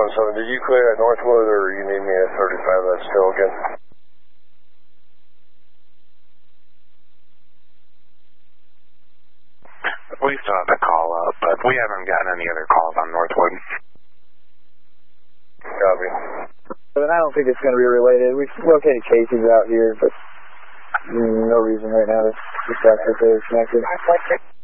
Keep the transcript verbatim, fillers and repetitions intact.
one seven, did you clear at Northwood or you need me at thirty-five? That's still again. We still have the call up, but we haven't gotten any other calls on Northwood. Copy. But I don't think it's going to be related. We've located cases out here, but no reason right now to suspect that they're connected.